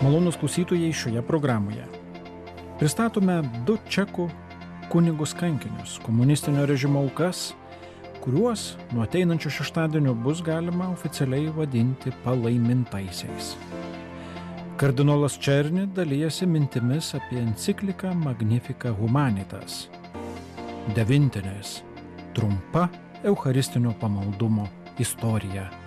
Malonūs klausytojai šioje programoje. Pristatome 2 čekų kunigus kankinius, komunistinio režimo aukas, kuriuos nuo ateinančio šeštadienio bus galima oficialiai vadinti palaimintaisiais. Kardinolas Černi dalijasi mintimis apie encikliką Magnificat Humanitas, 9. trumpa eucharistinio pamaldumo istorija.